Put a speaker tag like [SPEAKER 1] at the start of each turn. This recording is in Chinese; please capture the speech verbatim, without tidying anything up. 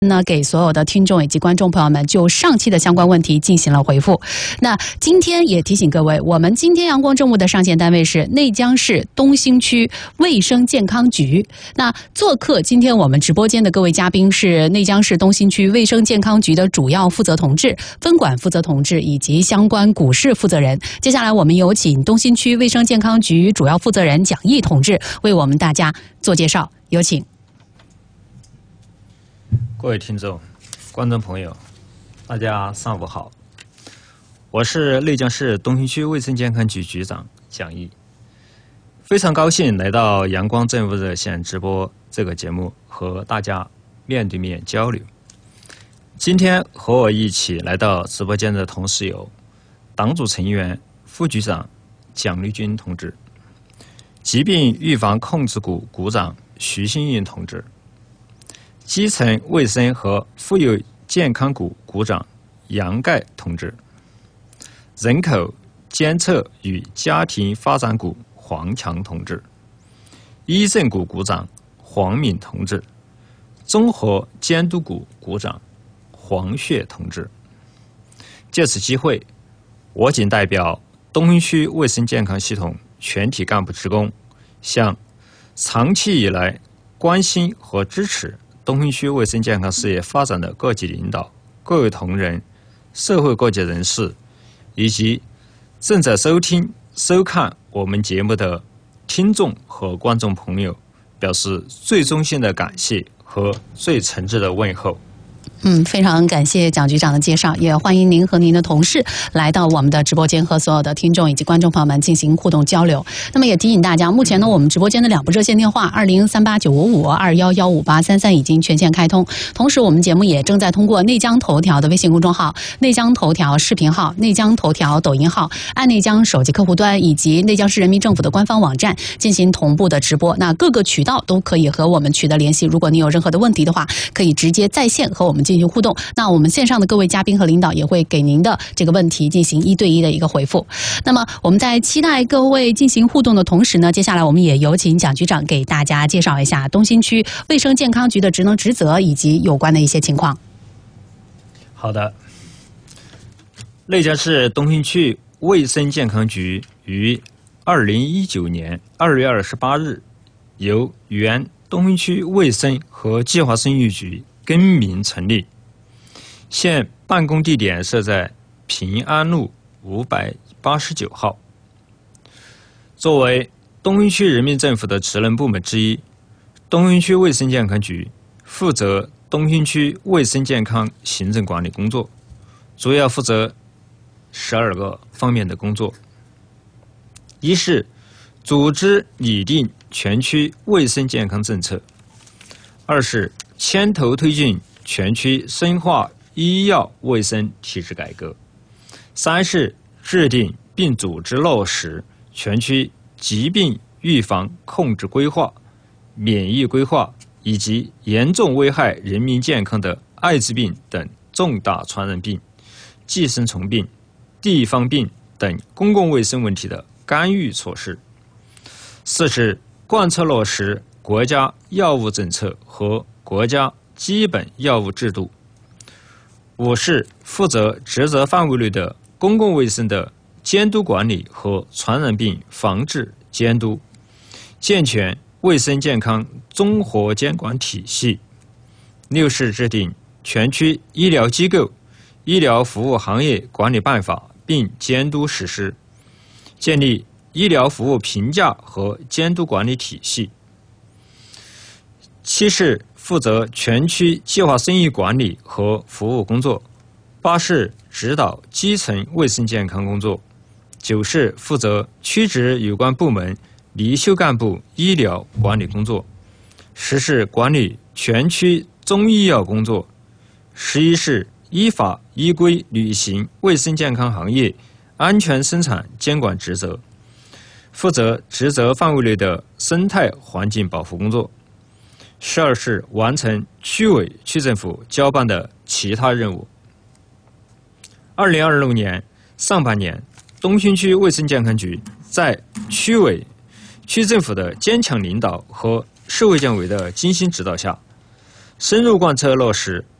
[SPEAKER 1] 呢，给所有的听众以及观众朋友们就上期的相关问题进行了回复。那今天也提醒各位，我们今天阳光政务的上线单位是内江市东兴区卫生健康局。那做客今天我们直播间的各位嘉宾是内江市东兴区卫生健康局的主要负责同志、分管负责同志以及相关股市负责人。接下来我们有请东兴区卫生健康局主要负责人蒋毅同志为我们大家做介绍，有请。
[SPEAKER 2] 各位听众、观众朋友，大家上午好，我是内江市东兴区卫生健康局局长蒋毅，非常高兴来到阳光政务热线直播这个节目，和大家面对面交流。今天和我一起来到直播间的同时有党组成员、副局长蒋立军同志，疾病预防控制股股长徐新运同志，基层卫生和妇幼健康股股长杨盖同志，人口监测与家庭发展股黄强同志，医政股股长黄敏同志，综合监督股股长黄血同志。借此机会，我谨代表东兴区卫生健康系统全体干部职工，向长期以来关心和支持东兴区卫生健康事业发展的各级领导、各位同仁、社会各界人士，以及正在收听、收看我们节目的听众和观众朋友，表示最衷心的感谢和最诚挚的问候。
[SPEAKER 1] 嗯，非常感谢蒋局长的介绍，也欢迎您和您的同事来到我们的直播间，和所有的听众以及观众朋友们进行互动交流。那么也提醒大家，目前呢，我们直播间的两部热线电话二零三八九五五、二幺幺五八三三已经全线开通。同时，我们节目也正在通过内江头条的微信公众号、内江头条视频号、内江头条抖音号、爱内江手机客户端以及内江市人民政府的官方网站进行同步的直播。那各个渠道都可以和我们取得联系。如果你有任何的问题的话，可以直接在线和我们进行互动。那我们线上的各位嘉宾和领导也会给您的这个问题进行一对一的一个回复。那么我们在期待各位进行互动的同时呢，接下来我们也有请蒋局长给大家介绍一下东兴区卫生健康局的职能职责以及有关的一些情况。
[SPEAKER 2] 好的，内江市东兴区卫生健康局于二零一九年二月二十八日由原东兴区卫生和计划生育局更名成立，现办公地点设在平安路五百八十九号。作为东兴区人民政府的职能部门之一，东兴区卫生健康局负责东兴区卫生健康行政管理工作，主要负责十二个方面的工作。一是组织拟定全区卫生健康政策；二是牵头推进全区深化医药卫生体制改革；三是制定并组织落实全区疾病预防控制规划、免疫规划以及严重危害人民健康的艾滋病等重大传染病、寄生虫病、地方病等公共卫生问题的干预措施；四是贯彻落实国家药物政策和国家基本药物制度；五是负责职责范围内的公共卫生的监督管理和传染病防治监督，健全卫生健康综合监管体系；六是制定全区医疗机构医疗服务行业管理办法并监督实施，建立医疗服务评价和监督管理体系；七是负责全区计划生育管理和服务工作；八是指导基层卫生健康工作；九是负责区直有关部门离休干部医疗管理工作；十是管理全区中医药工作；十一是依法依规履行卫生健康行业安全生产监管职责，负责职责范围内的生态环境保护工作；十二是完成区委区政府交办的其他任务。二零二六年上半年，东兴区卫生健康局在区委区政府的坚强领导和市卫健委的精心指导下， 深入贯彻落实